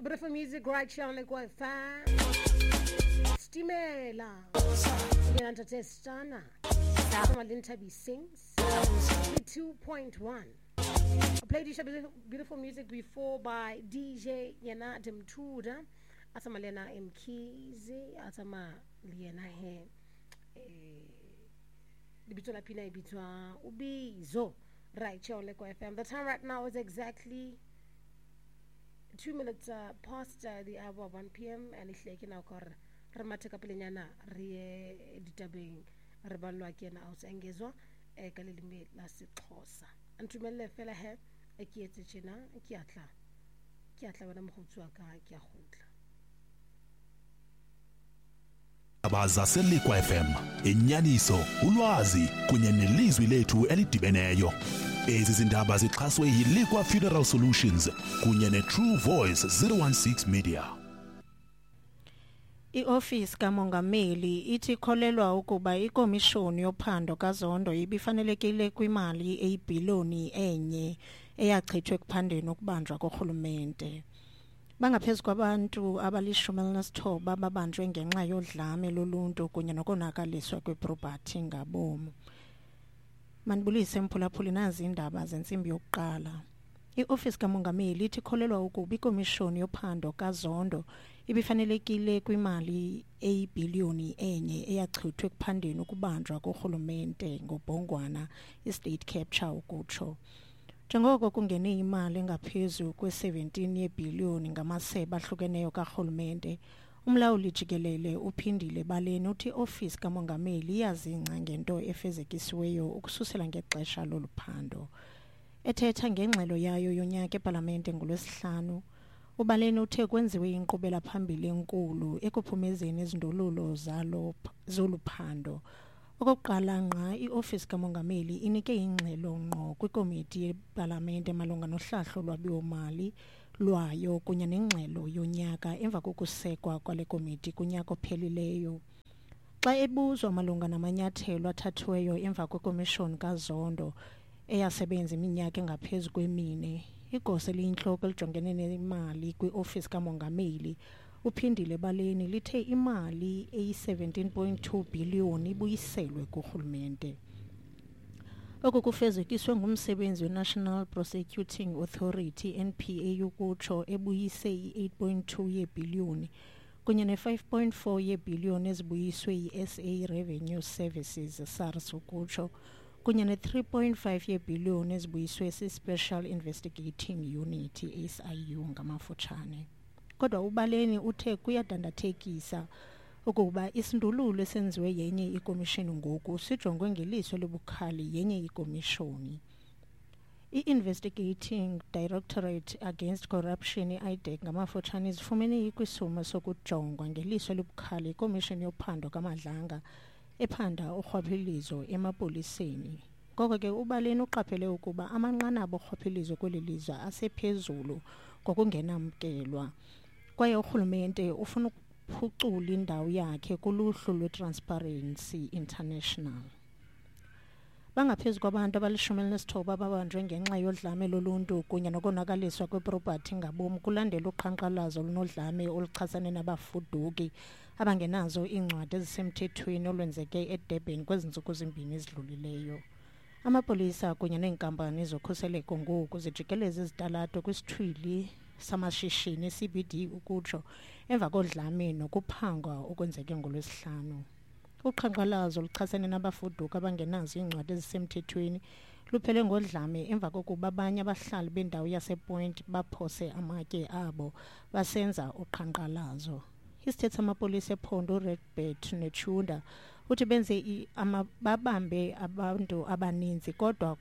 Beautiful music right here on Lekwa FM. Stimela. Ngiyanto testana. Someone Tabi sings. 2.1. I played this beautiful music before by DJ Yana Demtuda. Atama Lena Mkizi. Atama Liena He. Libitola Pina Ibitwa Ubizo. Right here on Lekwa FM. The time right now is exactly 2 minutes past the hour of 1 p.m. and it's like now kor ramateka pelenyana re ditabeng re balwa ke na aus engezwa ka leleme la Sexhosa antumelle fela he e ke etse tjena ke atla bana mogotsi wa ka ke a gotla abaza seLekwa FM inyaniso ulwazi kunye nelizwi lethu elidibeneyo ezi zindaba zixhaswe yiLekwa Funeral Solutions kunye neTrue Voice 016 Media. I-office kamongameli ithi kholelwa ukuba ikomishoni yophando kaZondo ibifanelekile kwimali eyibhiliyoni enye eyachithwe kuphandeni ukubanjwa kohulumente. Bangaphezulu kwabantu abali-19 babanjwe ngenxa yodlame loluntu kunye nokonakaliswa kweproperty ngabomu. Manibulise mphulaphuli nazi indaba zensimbi yokuqala. I-office kamongameli ithi kholelwa ukuba ikomishoni yophando kaZondo ibifanelekile kwimali eyibhiliyoni enye eyachithwe kuphandeni ukubanjwa kohulumente ngobhongwana i-state capture ukutsho. Njengoko kungene imali engaphezulu kwe-17 yebhiliyoni ngamasebe ahlukeneyo kahulumente, umlawuli jikelele uphindile baleni uthi office kamongameli iyazingca ngento efezekisiweyo ukususela ngexesha loluphando. Ethetha ngengxelo yayo yonyaka eParlamente ngolwesihlanu, ubaleni uthe kwenziwe inkqubela phambili enkulu ekuphumezeni izindululo zoluphando. Okokuqala ngqa i-office kamongameli inike ingxelo ngqo kwikomiti yeParlamente malunga nohlahlo lwabiwo-mali lwayo kunye nengxelo yonyaka emva kokusekwa kwale komiti kunyaka ophelileyo. Xa ebuzwa malunga namanyathelo athathiweyo emva kwekomishoni kaZondo eyasebenza iminyaka engaphezulu kwemine, igosa eliyintloko elijongene nemali kwi-office kamongameli uphindile baleni lithe imali eyi-17.2 biliyoni ibuyiselwe kurhulumente. Oku kufezekiswe ngumsebenzi we-National Prosecuting Authority NPA ukutsho ebuyise i-8.2 yebhiliyoni kunye ne-5.4 yebhiliyoni ezibuyiswe yi-SA Revenue Services SARS ukutsho kunye ne-3.5 yebhiliyoni ezibuyiswe si-Special Investigating Unit SIU ngamafutshane. Kodwa ubaleni uthe kuyadandathekisa ukuba isindululo esenziwe yenye ikomishoni ngoku sijongwe ngeliso lobukhali yenye ikomishoni. I-Investigating Directorate Against Corruption i-IDEC ngamafutshane zifumene ikwisumo sokujongwa ngeliso lobukhali ikomishoni yophando kaMadlanga ephanda urhwaphilizo emapoliseni. Ngoko ke ubaleni uqaphele ukuba amanqanaba orhwaphilizo kweli lizwe asephezulu ngokungenamkelwa kwaye urhulumente ufuna ukuphucula indawo yakhe kuluhlu lwe-Transparency International. Bangaphezulu kwabantu abali-19 babanjwe ngenxa yodlame loluntu kunye nokonakaliswa kweproperty ngabomu kulandela uqhankqalazo lunodlame oluchasene nabafuduki abangenazo iincwadi ezisemthethweni olwenzeke eDurban kwezi ntsuku zimbini ezidlulileyo. Amapolisa kunye neenkampani zokhuseleko ngoku zijikeleza izitalato kwisithwili samashishini CBD ukutsho emva kodlame nokuphangwa okwenzeke ngolwesihlanu. Uqhankqalazo luchasene nabafuduka abangenazo iincwadi ezisemthethweni luphele ngodlame emva kokuba abanye abahlali bendawo yasePoint baphose amatye abo basenza uqhankqalazo. Isithethi samapolisa ephondo Redbert neChunda uthi benze babambe abantu abaninzi kodwa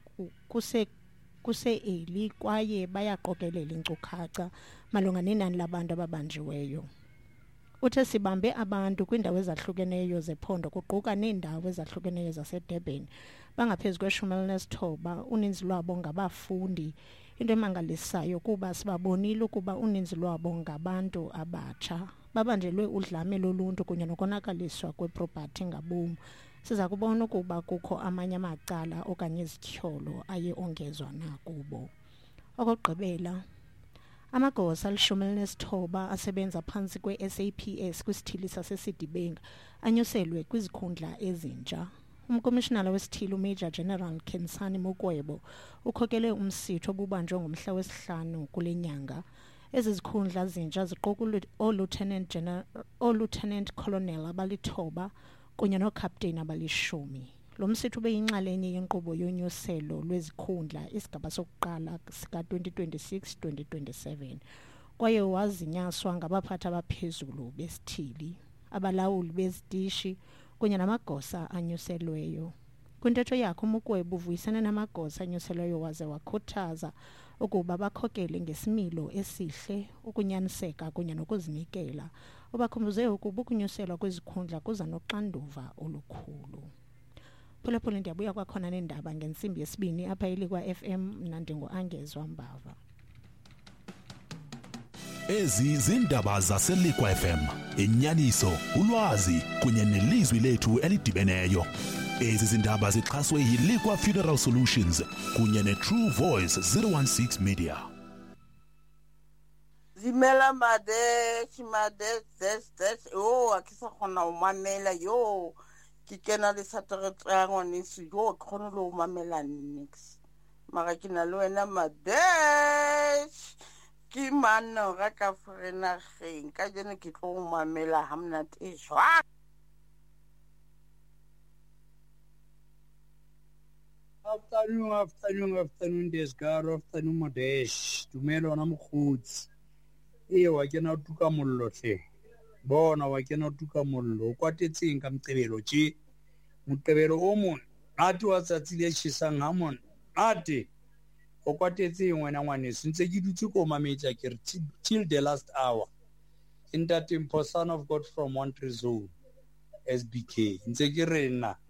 kuse-eli kwaye bayaqokelela inkcukacha malunga nenani labantu ababanjiweyo. Uthe sibambe abantu kwiindawo ezahlukeneyo zephondo kuquka neendawo ezahlukeneyo zaseDurban bangaphezu kwe-19, uninzi lwabo ngabafundi. Into emangalisayo kuba sibabonile ukuba uninzi lwabo ngabantu abatsha babanjelwe udlame loluntu kunye nokonakaliswa kweproperty ngabomu. Siza kubona ukuba kukho amanye amacala okanye izityholo aye ongezwa nakubo. Okugqibela, Amagosa al-19 asebenza phansi kwe-SAPS kwisithili saseSidibenga anyuselwe kwizikhundla ezintsha. Umkomishinala wesithili Major General Khensani Mokwebo ukhokele umsitho obubanjwe ngomhla wesihlanu kule nyanga. Ezi zikhundla zintsha ziquka o-Lieutenant Colonel abalithoba kunye no-Captain abali-10. Lo msitho ube yinxalenye yenkqubo yonyuselo lwezikhundla isigaba sokuqala sika-2026-2027 kwaye wazinyaswa ngabaphathi abaphezulu besithili, abalawuli bezitishi kunye namagosa anyuselweyo. Kwintetho yakhe uMokwebo uvuyisene namagosa anyuselweyo waze wakhuthaza ukuba bakhokele ngesimilo esihle, ukunyaniseka kunye nokuzinikela. Ubakhumbuze ukuba ukunyuselwa kwezikhundla kuza noxanduva olukhulu. Phulaphula ndiyabuya kwakhona nendaba ngensimbi yesibini apha eLikwa FM. Mna ndingu-Angezwa Mbava. Ezi zindaba zaseLikwa FM, inyaniso, ulwazi kunye nelizwi lethu elidibeneyo. Ezi zindaba zixhaswe yiLikwa Funeral Solutions kunye neTrue Voice 016 Media. Zimela that's akisa khona umamela yo ke kena le sateretsang ngwanesi yo khona lo umamela nix mara ke na le wena madesh ke manno ga ka frena geng ka jene ke tlo umamela hamnat e jwa. Afternoon, Desgaro, afternoon, Madesh. Dumelo na mkhutsi. Wa kena tuka mollo hle. Bona wa kena tuka mollo. O kwatetseng ka Moqebelo tje. Moqebelo o mon. Ati wa tsatsi le tjhisang ha mon. Ati o kwatetseng wena ngwaneso. Ntse ke dutse ko mametsa ke re till the last hour. Intatim son of God from One Tree Zone. SBK. Ntse ke re nna